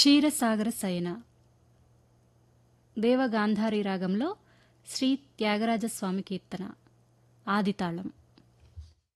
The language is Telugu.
క్షీరసాగర శయన దేవగాంధారి రాగంలో శ్రీ త్యాగరాజస్వామి కీర్తన ఆదితాళం.